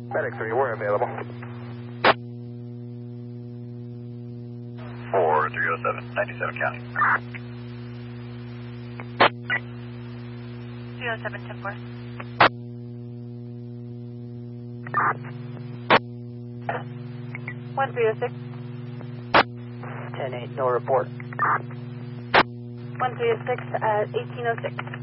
Medic 3, we're available. 4307, 97 County. 307, 10-4. 1306. 10-8, no report. 1306 at 1806.